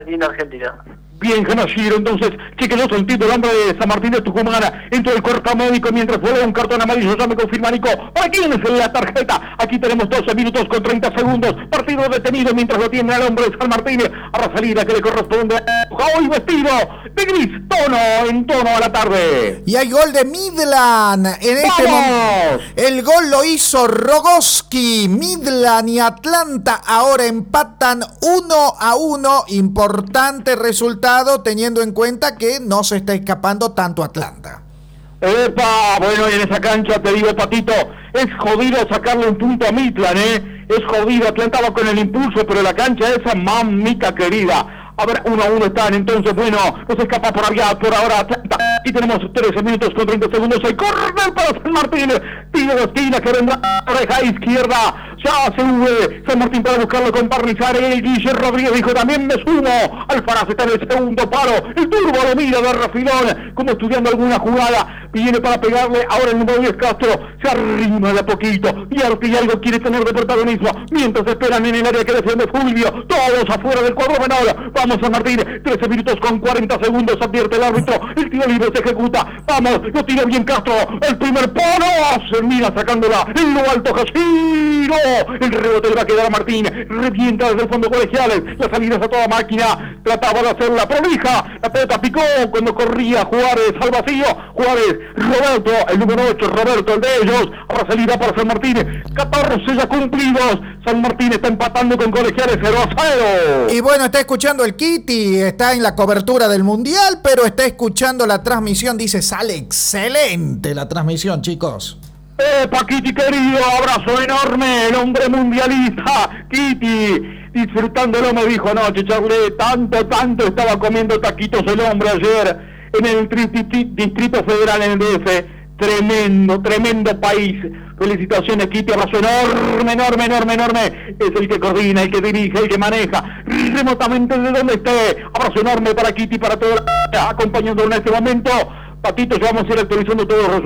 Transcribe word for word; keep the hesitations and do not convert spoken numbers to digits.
en Argentina. Bien, Janashiro, entonces, chequenlo sentido el hombre de San Martín de Tucumán, entra el cuerpo médico mientras vuelve un cartón amarillo, ya me confirma Nico. ¿Para quién es la tarjeta? Aquí tenemos doce minutos con treinta segundos, partido detenido mientras lo tiene al hombre de San Martín, a la salida que le corresponde a hoy vestido de gris, tono, en tono a la tarde. Y hay gol de Midland, en este momento, el gol lo hizo Rogoski, Midland y Atlanta ahora empatan uno a uno, importante resultado teniendo en cuenta que no se está escapando tanto Atlanta. Epa, bueno, y en esa cancha te digo, Patito, es jodido sacarle un punto a Midland, ¿eh? Es jodido, Atlanta va con el impulso, pero la cancha esa, mamita querida. A ver, uno a uno están, entonces, bueno, no se escapa por allá, por ahora Atlanta. Y tenemos trece minutos con treinta segundos. Hay corner para San Martín. Tiro de esquina que vendrá oreja izquierda. Ya se sube San Martín para buscarlo con Parrizar. El Guille Rodríguez dijo, también me sumo. Alfaraz está en el segundo paro. El turbo lo mira de refilón, como estudiando alguna jugada. Viene para pegarle. Ahora el número diez Castro se arrima de a poquito. Y Artillalgo quiere tener de protagonismo. Mientras esperan en el área que defiende Fulvio. Todos afuera del cuadro menor. Vamos San Martín. trece minutos con cuarenta segundos. Advierte el árbitro. El tiro libre se ejecuta. Vamos. Lo tira bien Castro. El primer palo. Se mira sacándola. En lo alto Jaciro. El rebote le va a quedar a Martín. Revienta desde el fondo Colegiales. La salida es a toda máquina. Trataba de hacer la prolija. La pelota picó cuando corría Juárez al vacío. Juárez, Roberto, el número ocho, Roberto, el de ellos. Ahora salida para San Martín. catorce ya cumplidos. San Martín está empatando con Colegiales cero a cero. Y bueno, está escuchando el Kitty. Está en la cobertura del Mundial, pero está escuchando la transmisión. Dice, sale excelente la transmisión, chicos. ¡Epa, Kitty querido! Abrazo enorme, el hombre mundialista, Kitty, disfrutándolo, me dijo anoche, Charlie, tanto, tanto estaba comiendo taquitos el hombre ayer en el tri- Distrito Federal en el D F, tremendo, tremendo país. Felicitaciones, Kitty, abrazo enorme, enorme, enorme, enorme, es el que coordina, el que dirige, el que maneja, remotamente de donde esté, abrazo enorme para Kitty, para toda la acompañándolo en este momento. Patito, ya vamos a ir actualizando todos los resultados.